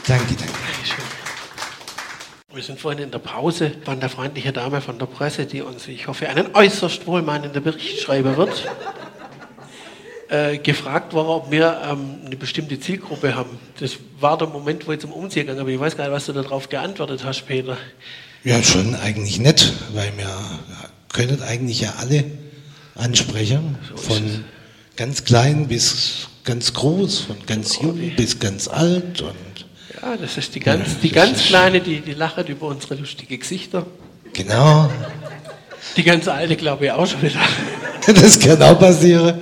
Danke. Dankeschön. Wir sind vorhin in der Pause von der freundlichen Dame von der Presse, die uns, ich hoffe, einen äußerst wohlmeinenden Bericht schreiben wird, gefragt worden, ob wir eine bestimmte Zielgruppe haben. Das war der Moment, wo ich zum Umziehen gegangen bin. Ich weiß gar nicht, was du darauf geantwortet hast, Peter. Ja, schon eigentlich nett, weil wir können eigentlich ja alle ansprechen, von ganz klein bis ganz groß, von ganz jung bis ganz alt. Und ja, das ist die ganz Kleine, die lacht über unsere lustigen Gesichter. Genau. Die ganz Alte, glaube ich, auch schon wieder. Das kann auch passieren.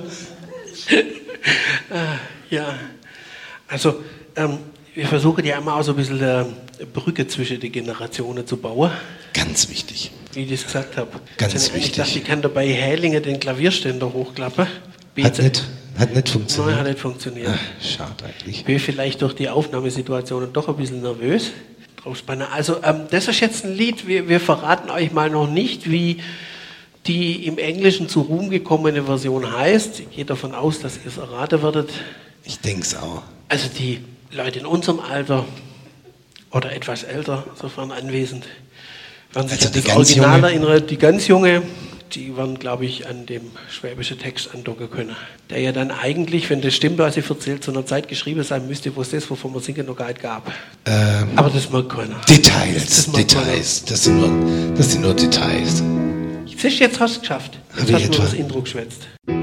Ja, also wir versuchen ja immer auch so ein bisschen eine Brücke zwischen den Generationen zu bauen. Ganz wichtig. Wie ich das gesagt habe. Ganz wichtig. Ich dachte, ich kann dabei Hählinge den Klavierständer hochklappen. Hat nicht funktioniert. Nein, hat nicht funktioniert. Ach, schade eigentlich. Ich bin vielleicht durch die Aufnahmesituation doch ein bisschen nervös. Also das ist jetzt ein Lied, wir verraten euch mal noch nicht, wie die im Englischen zu Ruhm gekommene Version heißt. Ich gehe davon aus, dass ihr es erraten werdet. Ich denke es auch. Also die Leute in unserem Alter oder etwas älter, sofern anwesend, werden sich an das Original erinnern. Die ganz Junge, die werden, glaube ich, an dem schwäbischen Text andocken können. Der ja dann eigentlich, wenn das stimmt, was ich erzählt, zu einer Zeit geschrieben sein müsste, wo es das, wovon wir singen, noch gar nicht gab. Aber das mag keiner. Details. Das sind nur Details. Jetzt hast du es geschafft. Jetzt hast du nur das Intro geschwätzt.